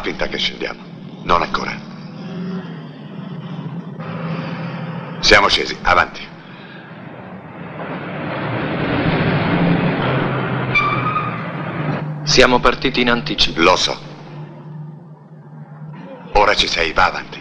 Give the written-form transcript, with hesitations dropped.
Fa finta che scendiamo. Non ancora. Siamo scesi, avanti. Siamo partiti in anticipo. Lo so. Ora ci sei, va avanti.